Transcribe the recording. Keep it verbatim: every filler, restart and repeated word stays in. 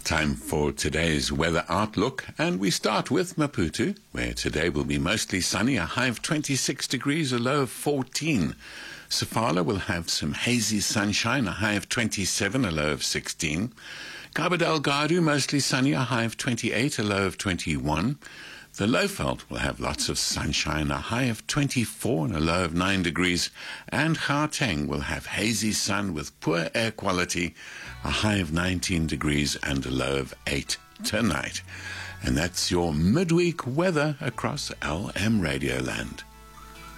Time for today's weather outlook, and we start with Maputo, where today will be mostly sunny, a high of twenty-six degrees, a low of fourteen. Sofala will have some hazy sunshine, a high of twenty-seven, a low of sixteen. Cabo Delgado, mostly sunny, a high of twenty-eight, a low of twenty-one. The Lowveld will have lots of sunshine, a high of twenty-four and a low of nine degrees. And Gauteng will have hazy sun with poor air quality, a high of nineteen degrees and a low of eight tonight. And that's your midweek weather across L M Radioland.